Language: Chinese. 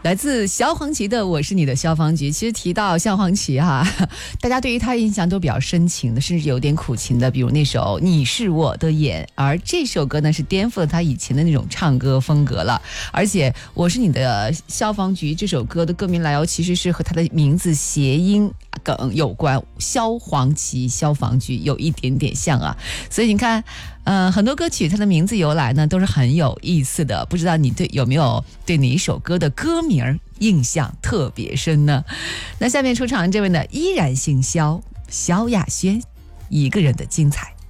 来自萧煌奇的《我是你的消防局》。其实提到萧煌奇大家对于他印象都比较深情的，甚至有点苦情的，比如那首《你是我的眼》，而这首歌呢是颠覆了他以前的那种唱歌风格了。而且《我是你的消防局》这首歌的歌名来由其实是和他的名字谐音梗有关，萧煌奇消防局有一点点像啊。所以你看很多歌曲它的名字由来呢都是很有意思的，不知道你有没有对哪一首歌的歌名印象特别深呢？那下面出场这位呢依然姓萧，萧亚轩，一个人的精彩。